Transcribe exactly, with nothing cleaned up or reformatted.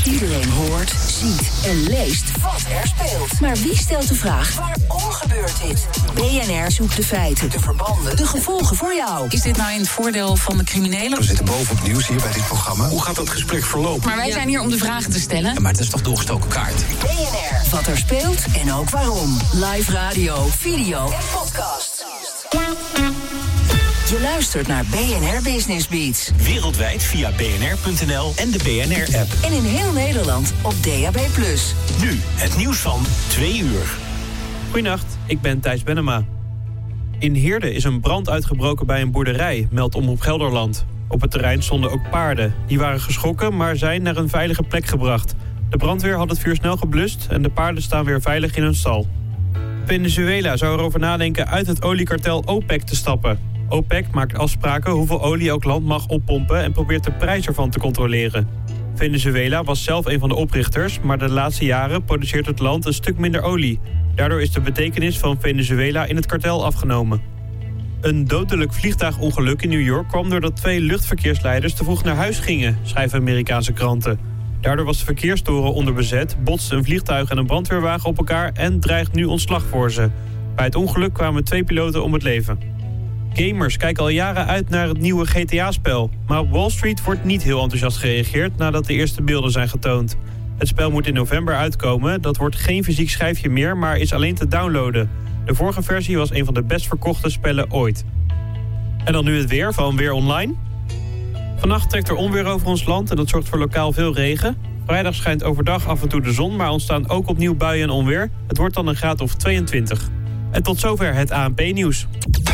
Iedereen hoort, ziet en leest wat er speelt. Maar wie stelt de vraag, waarom gebeurt dit? B N R zoekt de feiten, de verbanden, de gevolgen voor jou. Is dit nou in het voordeel van de criminelen? We zitten bovenop nieuws hier bij dit programma. Hoe gaat dat gesprek verlopen? Maar wij zijn hier om de vragen te stellen. Ja, maar het is toch doorgestoken kaart? B N R, wat er speelt en ook waarom. Live radio, video en podcast. Je luistert naar B N R Business Beats. Wereldwijd via b n r punt n l en de B N R-app. En in heel Nederland op D A B plus. Nu het nieuws van twee uur. Goedenacht, ik ben Thijs Bennema. In Heerde is een brand uitgebroken bij een boerderij, meldt Omroep Gelderland. Op het terrein stonden ook paarden. Die waren geschrokken, maar zijn naar een veilige plek gebracht. De brandweer had het vuur snel geblust en de paarden staan weer veilig in hun stal. Venezuela zou erover nadenken uit het oliekartel OPEC te stappen. OPEC maakt afspraken hoeveel olie elk land mag oppompen en probeert de prijs ervan te controleren. Venezuela was zelf een van de oprichters, maar de laatste jaren produceert het land een stuk minder olie. Daardoor is de betekenis van Venezuela in het kartel afgenomen. Een dodelijk vliegtuigongeluk in New York kwam doordat twee luchtverkeersleiders te vroeg naar huis gingen, schrijven Amerikaanse kranten. Daardoor was de verkeerstoren onderbezet, botste een vliegtuig en een brandweerwagen op elkaar en dreigt nu ontslag voor ze. Bij het ongeluk kwamen twee piloten om het leven. Gamers kijken al jaren uit naar het nieuwe G T A-spel. Maar op Wall Street wordt niet heel enthousiast gereageerd nadat de eerste beelden zijn getoond. Het spel moet in november uitkomen. Dat wordt geen fysiek schijfje meer, maar is alleen te downloaden. De vorige versie was een van de best verkochte spellen ooit. En dan nu het weer van Weer Online. Vannacht trekt er onweer over ons land en dat zorgt voor lokaal veel regen. Vrijdag schijnt overdag af en toe de zon, maar ontstaan ook opnieuw buien en onweer. Het wordt dan een graad of tweeëntwintig. En tot zover het A N P-nieuws.